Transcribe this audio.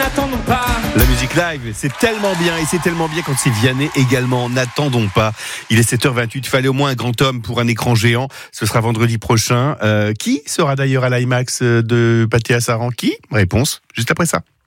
n'attendons pas. La musique live, c'est tellement bien et c'est tellement bien quand c'est Vianney également. N'attendons pas. Il est 7h28, il fallait au moins un grand homme pour un écran géant. Ce sera vendredi prochain. Qui sera d'ailleurs à l'IMAX de Pathé à Saran? Qui? Réponse juste après ça.